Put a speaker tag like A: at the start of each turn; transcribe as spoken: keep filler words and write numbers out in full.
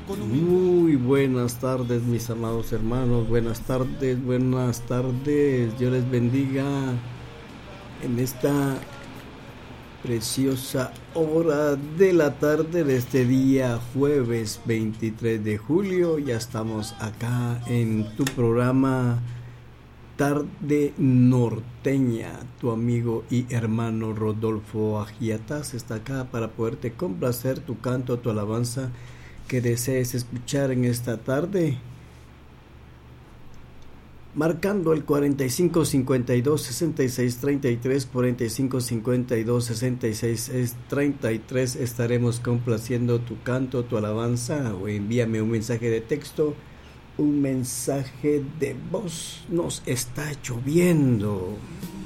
A: Muy buenas tardes, mis amados hermanos. Buenas tardes, buenas tardes. Dios les bendiga en esta preciosa hora de la tarde de este día jueves veintitrés de julio. Ya estamos acá en tu programa Tarde Norteña. Tu amigo y hermano Rodolfo Agiatas está acá para poderte complacer tu canto, tu alabanza que desees escuchar en esta tarde, marcando el cuarenta y cinco cincuenta y dos sesenta y seis treinta y tres, cuarenta y cinco cincuenta y dos sesenta y seis treinta y tres. Estaremos complaciendo tu canto, tu alabanza, o envíame un mensaje de texto, un mensaje de voz. Nos está lloviendo.